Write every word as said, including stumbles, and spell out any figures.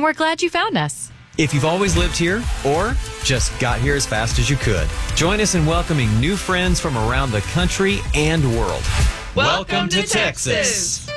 we're glad you found us. If you've always lived here or just got here as fast as you could, join us in welcoming new friends from around the country and world. Welcome to Texas.